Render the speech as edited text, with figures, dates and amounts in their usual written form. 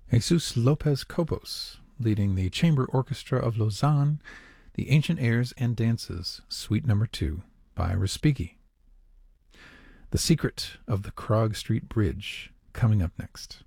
Jesus Lopez Cobos, leading the Chamber Orchestra of Lausanne, the Ancient Airs and Dances, Suite No. 2, by Respighi. The Secret of the Krog Street Bridge, coming up next.